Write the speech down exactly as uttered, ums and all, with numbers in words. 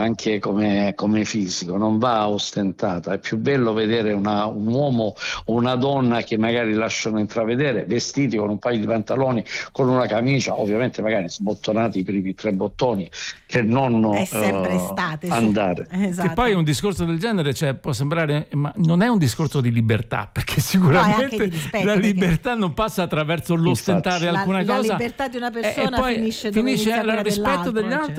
anche come, come fisico, non va ostentata. È più bello vedere una, un uomo o una donna che magari lasciano intravedere, vestiti con un paio di pantaloni, con una camicia, ovviamente magari sbottonati i primi tre bottoni, che non È sempre eh, estate, sì. andare. Esatto. Che poi un discorso del genere, cioè, può sembrare, ma non è un discorso di libertà, perché No, è sicuramente anche di rispetto, la perché- libertà non passa attraverso l'ostentare La- alcuna la cosa. libertà di una e- e persona poi finisce dove finisce inizia al quella rispetto dell'altro, degli altri. cioè.